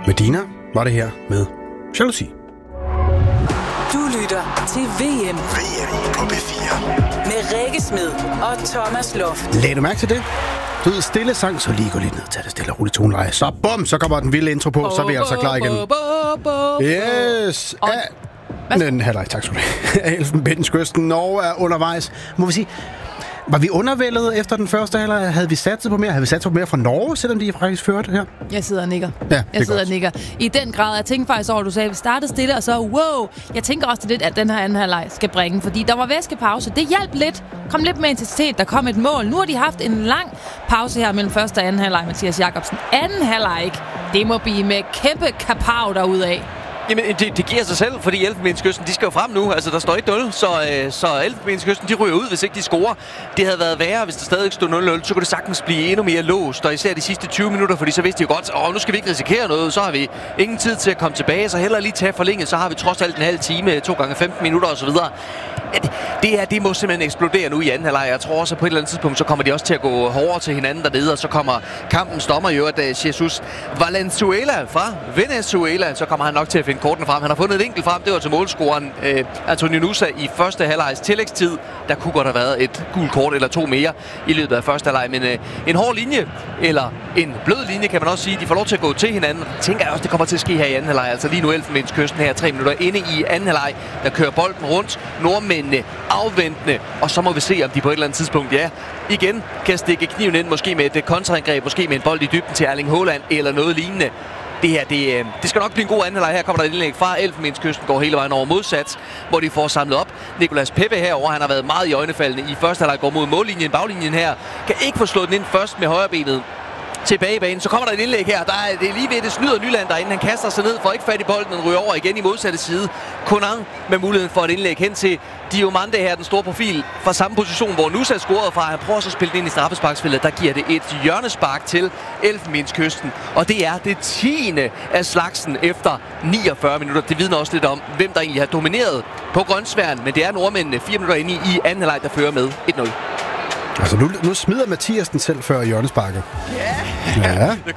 Medina var det her med Jalousi. Du lytter til VM på P4. med Rikke Smed og Thomas Loft. Lad du mærke til det? Du ved, stille sang, så lige gå lidt ned, tag det stille og roligt toneleje. Så bum, så kommer den vilde intro på, så er vi altså klar igen. Yes! Den halvleg, tak skal du have. Elfenbenskysten, Norge er undervejs. Må vi sige, var vi undervældet efter den første halvleg? Havde vi satset på mere? Havde vi satset på mere fra Norge, selvom de faktisk førte her? Jeg sidder og nikker. Ja, jeg sidder og nikker. I den grad, jeg tænkte faktisk over, at du sagde, at vi startede stille, og så wow. Jeg tænker også lidt, at den her anden halvleg skal bringe, fordi der var væskepause. Det hjalp lidt. Kom lidt med intensitet. Der kom et mål. Nu har de haft en lang pause her mellem første og anden halvleg, Mathias Jacobsen. Anden halvleg, ikke? Det må blive med kæmpe kapav derudaf. Jamen, det giver sig selv, fordi Elfenbenskysten, de skal jo frem nu. Altså, der står 1-0, så Elfenbenskysten, de ryger ud, hvis ikke de scorer. Det havde været værre, hvis der stadig stod 0-0. Så kunne det sagtens blive endnu mere låst, og især de sidste 20 minutter, fordi så vidste de jo godt, nu skal vi ikke risikere noget, så har vi ingen tid til at komme tilbage, så hellere lige tage forlænget, så har vi trods alt en halv time, 2 gange 15 minutter osv. Det må simpelthen eksplodere nu i anden halvleg. Jeg tror også, at på et eller andet tidspunkt, så kommer de også til at gå hårdere til hinanden dernede, og så kommer kampens dommer jo, at Jesus Valenzuela fra Venezuela, så kommer han nok til at finde kortene frem. Han har fundet et enkelt frem, det var til målscoreren Antonio Nusa i første halvlegs tillægstid. Der kunne godt have været et gult kort eller 2 mere i løbet af første halvleg, men en hård linje, eller en blød linje, kan man også sige. De får lov til at gå til hinanden. Tænker jeg også, det kommer til at ske her i anden halvleg. Altså lige nu Elfenbenskysten her 3 minutter inde i anden halvleg. Der kører bolden rundt. Nordmændene afventende, og så må vi se, om de på et eller andet tidspunkt, igen kan stikke kniven ind, måske med et kontraangreb, måske med en bold i dybden til Erling Haaland, eller noget lignende. Det her, det skal nok blive en god anden halvleg. Her kommer der et indlæg fra Elfenbenskysten, går hele vejen over modsat, hvor de får samlet op. Nicolas Pepe herover, han har været meget i øjnefaldende i første halvleg, går mod mållinjen, baglinjen her, kan ikke få slået den ind først med højre benet tilbage i banen. Så kommer der et indlæg her. Det er lige ved, det snyder Nyland derinde. Han kaster sig ned, får ikke fat i bolden, den ryger over igen i modsatte side. Conan med muligheden for et indlæg hen til Diomande her, den store profil fra samme position, hvor Nusa scorede fra. Han prøver så at spille den ind i straffesparksfeltet. Der giver det et hjørnespark til Elfenbenskysten. Og det er det 10. af slagsen efter 49 minutter. Det vidner også lidt om, hvem der egentlig har domineret på grønsværen. Men det er nordmændene 4 minutter inde i anden halvleg, der fører med 1-0. Altså nu smider Mathias den selv før hjørnesparket. Ja.